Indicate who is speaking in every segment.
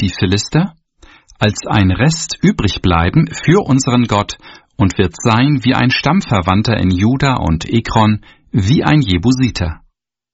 Speaker 1: die Philister? Als ein Rest übrig bleiben für unseren Gott und wird sein wie ein Stammverwandter in Juda und Ekron, wie ein Jebusiter.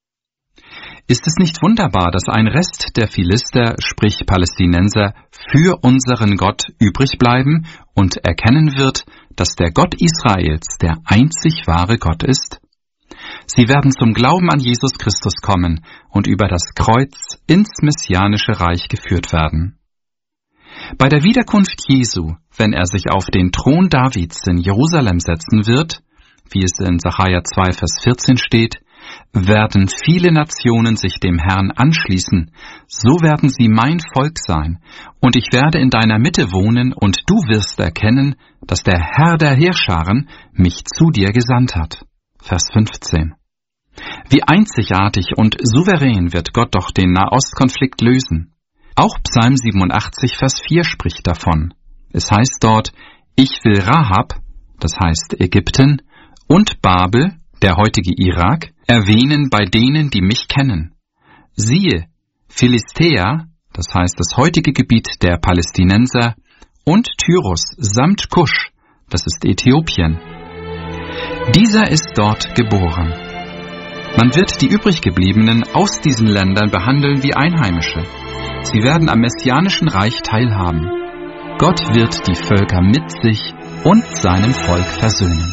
Speaker 1: Ist es nicht wunderbar, dass ein Rest der Philister, sprich Palästinenser, für unseren Gott übrig bleiben und erkennen wird, dass der Gott Israels der einzig wahre Gott ist? Sie werden zum Glauben an Jesus Christus kommen und über das Kreuz ins messianische Reich geführt werden. Bei der Wiederkunft Jesu, wenn er sich auf den Thron Davids in Jerusalem setzen wird, wie es in Sacharja 2, Vers 14 steht, werden viele Nationen sich dem Herrn anschließen, so werden sie mein Volk sein, und ich werde in deiner Mitte wohnen, und du wirst erkennen, dass der Herr der Heerscharen mich zu dir gesandt hat. Vers 15. Wie einzigartig und souverän wird Gott doch den Nahostkonflikt lösen. Auch Psalm 87, Vers 4 spricht davon. Es heißt dort, ich will Rahab, das heißt Ägypten, und Babel, der heutige Irak, erwähnen bei denen, die mich kennen. Siehe, Philistea, das heißt das heutige Gebiet der Palästinenser, und Tyrus samt Kusch, das ist Äthiopien. Dieser ist dort geboren. Man wird die übriggebliebenen aus diesen Ländern behandeln wie Einheimische. Sie werden am messianischen Reich teilhaben. Gott wird die Völker mit sich und seinem Volk versöhnen.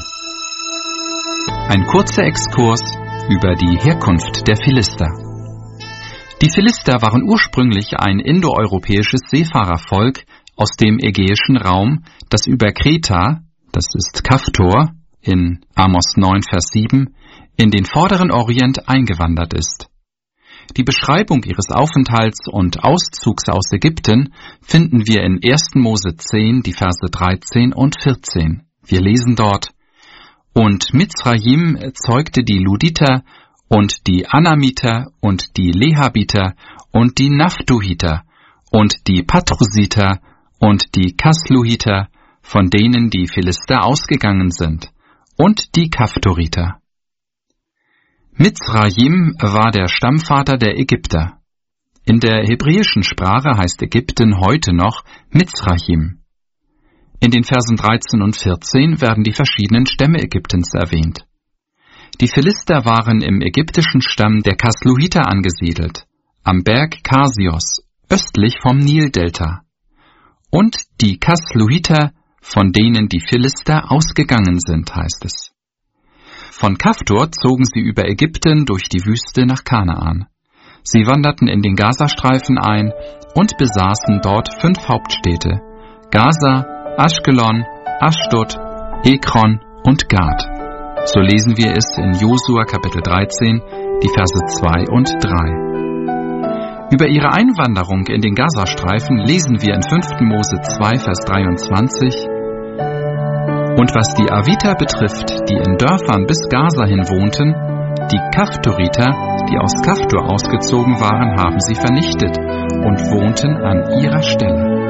Speaker 1: Ein kurzer Exkurs über die Herkunft der Philister. Die Philister waren ursprünglich ein indoeuropäisches Seefahrervolk aus dem ägäischen Raum, das über Kreta, das ist Kaftor, in Amos 9, Vers 7, in den vorderen Orient eingewandert ist. Die Beschreibung ihres Aufenthalts und Auszugs aus Ägypten finden wir in 1. Mose 10, die Verse 13 und 14. Wir lesen dort: Und Mizraim zeugte die Luditer und die Anamiter und die Lehabiter und die Naphtuhiter und die Patrusiter und die Kasluhiter, von denen die Philister ausgegangen sind, und die Kaftoriter. Mizraim war der Stammvater der Ägypter. In der hebräischen Sprache heißt Ägypten heute noch Mizraim. In den Versen 13 und 14 werden die verschiedenen Stämme Ägyptens erwähnt. Die Philister waren im ägyptischen Stamm der Kasluhiter angesiedelt, am Berg Kasios, östlich vom Nildelta. Und die Kasluhiter, von denen die Philister ausgegangen sind, heißt es. Von Kaftor zogen sie über Ägypten durch die Wüste nach Kanaan. Sie wanderten in den Gazastreifen ein und besaßen dort 5 Hauptstädte: Gaza, Aschkelon, Aschdod, Ekron und Gad. So lesen wir es in Josua Kapitel 13, die Verse 2 und 3. Über ihre Einwanderung in den Gazastreifen lesen wir in 5. Mose 2, Vers 23: Und was die Aviter betrifft, die in Dörfern bis Gaza hin wohnten, die Kaftoriter, die aus Kaftor ausgezogen waren, haben sie vernichtet und wohnten an ihrer Stelle.